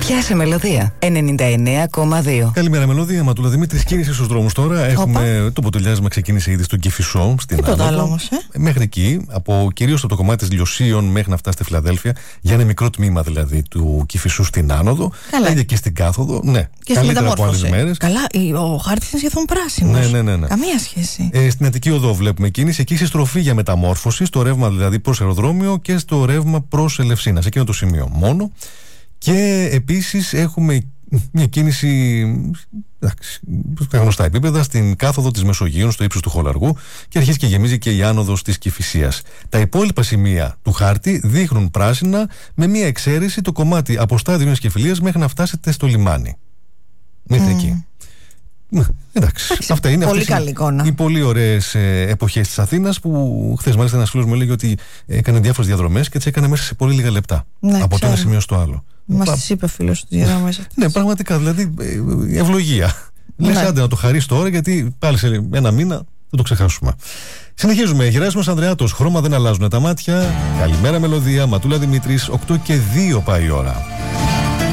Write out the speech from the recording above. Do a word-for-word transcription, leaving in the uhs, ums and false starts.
Πιάσε Μελωδία ενενήντα εννέα κόμμα δύο. Καλημέρα, Μελωδία. Ματούλα Δημήτρης, κίνηση στους δρόμους τώρα. Έχουμε Οπα. Το ποτηλιάσμα ξεκίνησε ήδη στον Κηφισό, στην Τίποτα Άνοδο. άλλο όμως, ε? Μέχρι εκεί, από, κυρίως από το κομμάτι της Λιωσίων μέχρι να φτάσει στη Φιλαδέλφια, για ένα μικρό τμήμα δηλαδή του Κηφισού στην Άνοδο. Καλά. Ίδια και στην Κάθοδο. Ναι, και καλύτερα από άλλες μέρες. Καλά, ο χάρτης είναι σχεδόν πράσινος. Ναι, ναι, ναι, ναι. Καμία σχέση. Ε, στην Αττική Οδό βλέπουμε κίνηση. Εκεί σε στροφή για μεταμόρφωση, στο ρεύμα δηλαδή προς αεροδρόμιο και στο ρεύμα προς Ελευσίνα. Σε εκείνο το σημείο μόνο. Και επίσης έχουμε μια κίνηση στα γνωστά επίπεδα στην κάθοδο της Μεσογείων, στο ύψος του Χολαργού, και αρχίζει και γεμίζει και η άνοδος της Κηφισίας. Τα υπόλοιπα σημεία του χάρτη δείχνουν πράσινα, με μια εξαίρεση το κομμάτι από στάδιο Νέας Κεφυλίας μέχρι να φτάσετε στο λιμάνι. Μέχρι mm. εκεί. Εντάξει, Εντάξει, αυτά είναι πολύ αυτές καλή εικόνα. Οι πολύ ωραίες ε, εποχές της Αθήνας, που χθες μάλιστα ένας φίλος μου έλεγε ότι έκανε διάφορες διαδρομές και τις έκανε μέσα σε πολύ λίγα λεπτά. Ναι, από το ένα σημείο στο άλλο. Μας τις είπε ο φίλος του διαδρομές. Ναι, πραγματικά, δηλαδή ευλογία. Ναι. Λες άντε να το χαρίσει τώρα, γιατί πάλι σε ένα μήνα θα το ξεχάσουμε. Συνεχίζουμε. Γεράσιμος Ανδρεάτος, χρώμα δεν αλλάζουν τα μάτια. Καλημέρα Μελωδία, Ματούλα Δημήτρης, οκτώ και δύο πάει η ώρα.